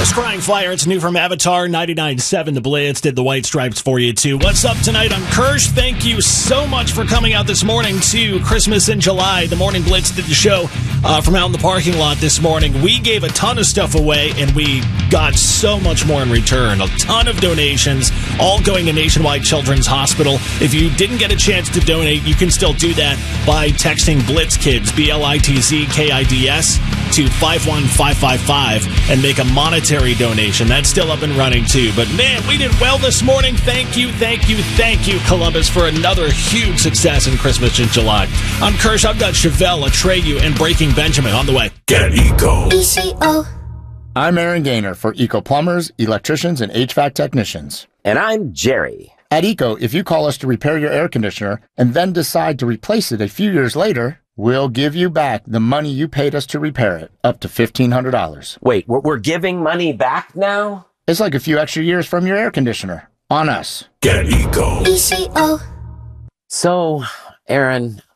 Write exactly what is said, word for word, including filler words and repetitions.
Crying Fire, it's new from Avatar. ninety-nine point seven The Blitz did the White Stripes for you, too. What's up tonight? I'm Kirsch. Thank you so much for coming out this morning to Christmas in July. The Morning Blitz did the show uh, from out in the parking lot this morning. We gave a ton of stuff away, and we got so much more in return. A ton of donations, all going to Nationwide Children's Hospital. If you didn't get a chance to donate, you can still do that by texting BlitzKids, B L I T Z K I D S, to five one five five five and make a monetary donation. That's still up and running too. But man, we did well this morning. Thank you, thank you, thank you, Columbus, for another huge success in Christmas in July. I'm Kirsch. I've got Chevelle, Atreyu, and Breaking Benjamin on the way. Get Eco. E C O. I'm Aaron Gaynor for Eco Plumbers, Electricians, and H V A C Technicians. And I'm Jerry. At Eco, if you call us to repair your air conditioner and then decide to replace it a few years later, we'll give you back the money you paid us to repair it, up to fifteen hundred dollars. Wait, we're, we're giving money back now? It's like a few extra years from your air conditioner. On us. Get Eco. E C O. So, Aaron,